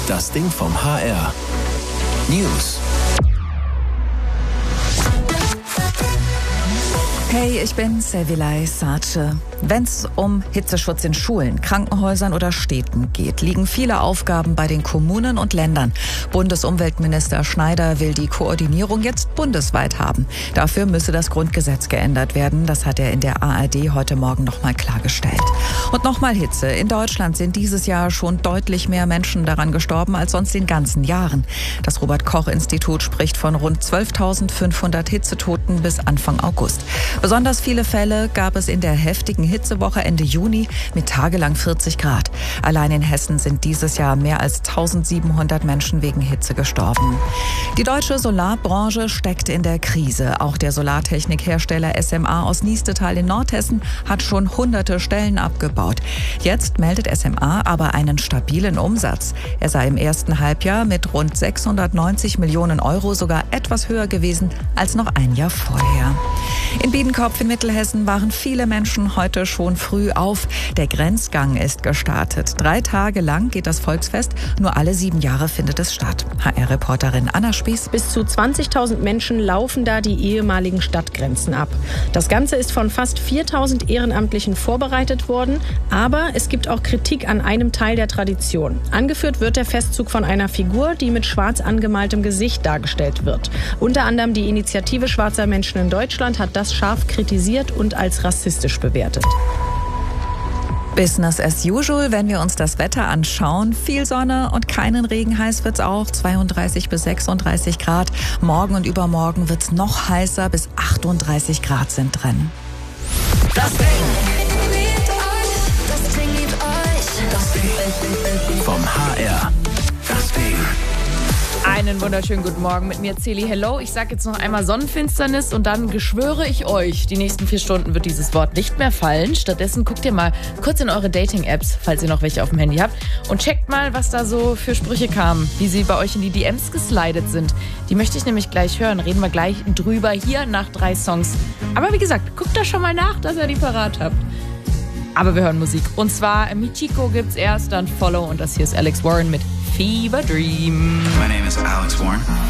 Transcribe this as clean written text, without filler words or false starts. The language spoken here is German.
Das Ding vom HR. News. Hey, ich bin Sevilay Sace. Wenn es um Hitzeschutz in Schulen, Krankenhäusern oder Städten geht, liegen viele Aufgaben bei den Kommunen und Ländern. Bundesumweltminister Schneider will die Koordinierung jetzt bundesweit haben. Dafür müsse das Grundgesetz geändert werden. Das hat er in der ARD heute Morgen nochmal klargestellt. Und nochmal Hitze. In Deutschland sind dieses Jahr schon deutlich mehr Menschen daran gestorben als sonst in ganzen Jahren. Das Robert-Koch-Institut spricht von rund 12.500 Hitzetoten bis Anfang August. Besonders viele Fälle gab es in der heftigen Hitzewoche Ende Juni mit tagelang 40 Grad. Allein in Hessen sind dieses Jahr mehr als 1.700 Menschen wegen Hitze gestorben. Die deutsche Solarbranche steckt in der Krise. Auch der Solartechnikhersteller SMA aus Niestetal in Nordhessen hat schon hunderte Stellen abgebaut. Jetzt meldet SMA aber einen stabilen Umsatz. Er sei im ersten Halbjahr mit rund 690 Millionen Euro sogar etwas höher gewesen als noch ein Jahr vorher. In Biedenkopf in Mittelhessen waren viele Menschen heute schon früh auf. Der Grenzgang ist gestartet. 3 Tage lang geht das Volksfest. Nur alle 7 Jahre findet es statt. HR-Reporterin Anna Spieß. Bis zu 20.000 Menschen laufen da die ehemaligen Stadtgrenzen ab. Das Ganze ist von fast 4.000 Ehrenamtlichen vorbereitet worden. Aber es gibt auch Kritik an einem Teil der Tradition. Angeführt wird der Festzug von einer Figur, die mit schwarz angemaltem Gesicht dargestellt wird. Unter anderem die Initiative Schwarzer Menschen in Deutschland hat das scharf kritisiert und als rassistisch bewertet. Business as usual, wenn wir uns das Wetter anschauen. Viel Sonne und keinen Regen, heiß wird's auch. 32 bis 36 Grad. Morgen und übermorgen wird's noch heißer, bis 38 Grad sind drin. Das Ding. Das Ding vom HR. Das Ding. Einen wunderschönen guten Morgen, mit mir Celi Hello. Ich sage jetzt noch einmal Sonnenfinsternis und dann geschwöre ich euch, die nächsten 4 Stunden wird dieses Wort nicht mehr fallen. Stattdessen guckt ihr mal kurz in eure Dating-Apps, falls ihr noch welche auf dem Handy habt, und checkt mal, was da so für Sprüche kamen, wie sie bei euch in die DMs geslidet sind. Die möchte ich nämlich gleich hören, reden wir gleich drüber hier nach 3 Songs. Aber wie gesagt, guckt da schon mal nach, dass ihr die parat habt. Aber wir hören Musik. Und zwar Michiko gibt's erst, dann Follow, und das hier ist Alex Warren mit Fever Dream. My name is Alex Warren.